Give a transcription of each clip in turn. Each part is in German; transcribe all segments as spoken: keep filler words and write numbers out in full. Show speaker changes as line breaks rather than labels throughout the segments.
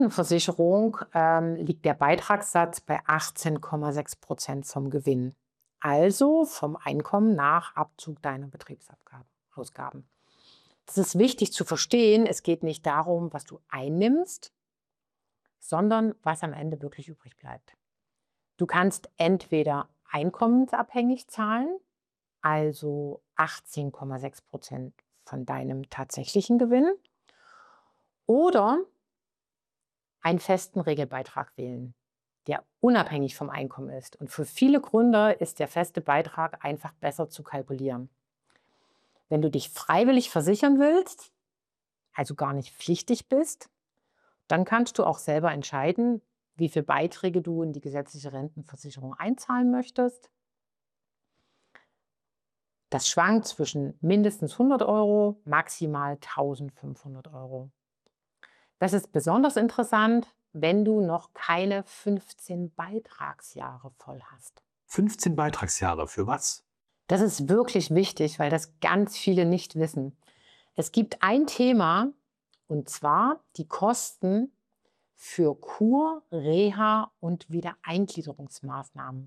Rentenversicherung ähm, liegt der Beitragssatz bei achtzehn Komma sechs Prozent vom Gewinn, also vom Einkommen nach Abzug deiner Betriebsausgaben. Das ist wichtig zu verstehen. Es geht nicht darum, was du einnimmst, sondern was am Ende wirklich übrig bleibt. Du kannst entweder einkommensabhängig zahlen, also achtzehn Komma sechs Prozent von deinem tatsächlichen Gewinn, oder einen festen Regelbeitrag wählen, der unabhängig vom Einkommen ist. Und für viele Gründer ist der feste Beitrag einfach besser zu kalkulieren. Wenn du dich freiwillig versichern willst, also gar nicht pflichtig bist, dann kannst du auch selber entscheiden, wie viele Beiträge du in die gesetzliche Rentenversicherung einzahlen möchtest. Das schwankt zwischen mindestens hundert Euro, maximal eintausendfünfhundert Euro. Das ist besonders interessant, wenn du noch keine fünfzehn Beitragsjahre voll hast.
fünfzehn Beitragsjahre, für was?
Das ist wirklich wichtig, weil das ganz viele nicht wissen. Es gibt ein Thema, und zwar die Kosten für Kur-, Reha- und Wiedereingliederungsmaßnahmen.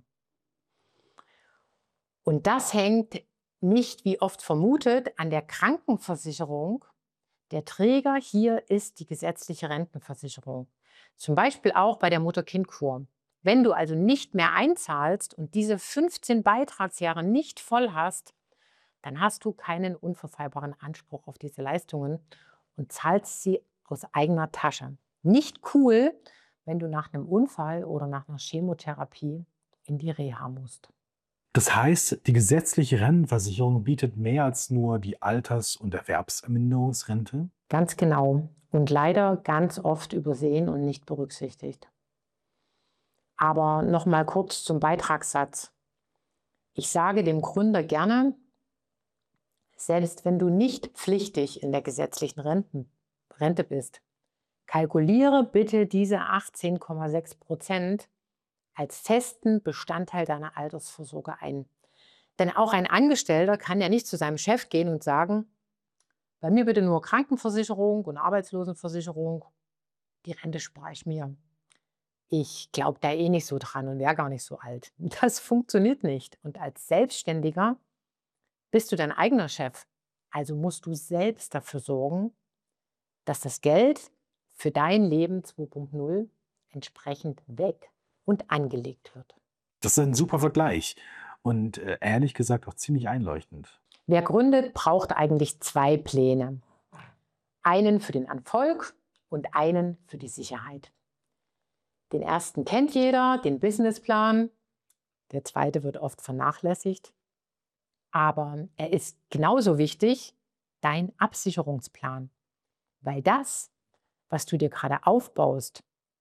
Und das hängt nicht, wie oft vermutet, an der Krankenversicherung. Der Träger hier ist die gesetzliche Rentenversicherung. Zum Beispiel auch bei der Mutter-Kind-Kur. Wenn du also nicht mehr einzahlst und diese fünfzehn Beitragsjahre nicht voll hast, dann hast du keinen unverfehlbaren Anspruch auf diese Leistungen und zahlst sie aus eigener Tasche. Nicht cool, wenn du nach einem Unfall oder nach einer Chemotherapie in die Reha musst.
Das heißt, die gesetzliche Rentenversicherung bietet mehr als nur die Alters- und Erwerbsminderungsrente?
Ganz genau. Und leider ganz oft übersehen und nicht berücksichtigt. Aber noch mal kurz zum Beitragssatz. Ich sage dem Gründer gerne, selbst wenn du nicht pflichtig in der gesetzlichen Renten, Rente bist, kalkuliere bitte diese achtzehn Komma sechs Prozent als festen Bestandteil deiner Altersvorsorge ein. Denn auch ein Angestellter kann ja nicht zu seinem Chef gehen und sagen, bei mir bitte nur Krankenversicherung und Arbeitslosenversicherung, die Rente spare ich mir. Ich glaube da eh nicht so dran und wäre gar nicht so alt. Das funktioniert nicht. Und als Selbstständiger bist du dein eigener Chef. Also musst du selbst dafür sorgen, dass das Geld für dein Leben zwei Punkt null entsprechend weg und angelegt wird.
Das ist ein super Vergleich und äh, ehrlich gesagt auch ziemlich einleuchtend.
Wer gründet, braucht eigentlich zwei Pläne. Einen für den Erfolg und einen für die Sicherheit. Den ersten kennt jeder, den Businessplan. Der zweite wird oft vernachlässigt. Aber er ist genauso wichtig, dein Absicherungsplan. Weil das, was du dir gerade aufbaust,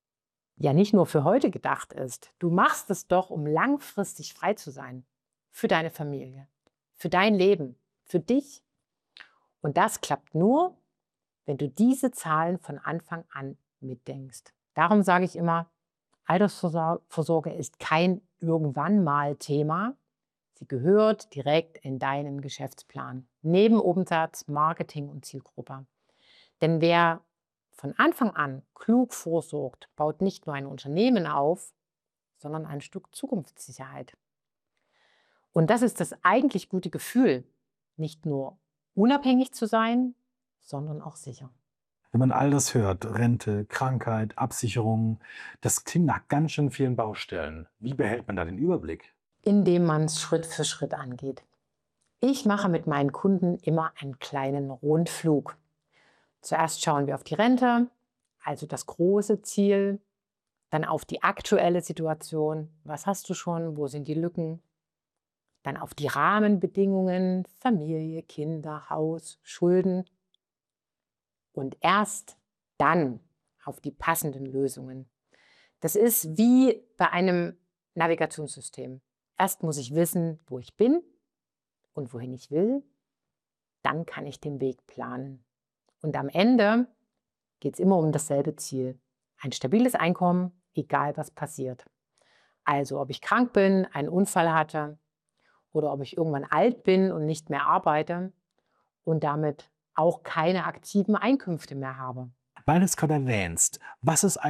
ja nicht nur für heute gedacht ist. Du machst es doch, um langfristig frei zu sein. Für deine Familie, für dein Leben, für dich. Und das klappt nur, wenn du diese Zahlen von Anfang an mitdenkst. Darum sage ich immer, Altersvorsorge ist kein Irgendwann-mal-Thema. Sie gehört direkt in deinen Geschäftsplan. Neben Umsatz, Marketing und Zielgruppe. Denn wer von Anfang an klug vorsorgt, baut nicht nur ein Unternehmen auf, sondern ein Stück Zukunftssicherheit. Und das ist das eigentlich gute Gefühl, nicht nur unabhängig zu sein, sondern auch sicher.
Wenn man all das hört, Rente, Krankheit, Absicherung, das klingt nach ganz schön vielen Baustellen. Wie behält man da den Überblick?
Indem man es Schritt für Schritt angeht. Ich mache mit meinen Kunden immer einen kleinen Rundflug. Zuerst schauen wir auf die Rente, also das große Ziel, dann auf die aktuelle Situation. Was hast du schon? Wo sind die Lücken? Dann auf die Rahmenbedingungen, Familie, Kinder, Haus, Schulden. Und erst dann auf die passenden Lösungen. Das ist wie bei einem Navigationssystem. Erst muss ich wissen, wo ich bin und wohin ich will. Dann kann ich den Weg planen. Und am Ende geht es immer um dasselbe Ziel. Ein stabiles Einkommen, egal was passiert. Also ob ich krank bin, einen Unfall hatte oder ob ich irgendwann alt bin und nicht mehr arbeite und damit auch keine aktiven Einkünfte mehr habe.
Weil du es gerade erwähnst, was ist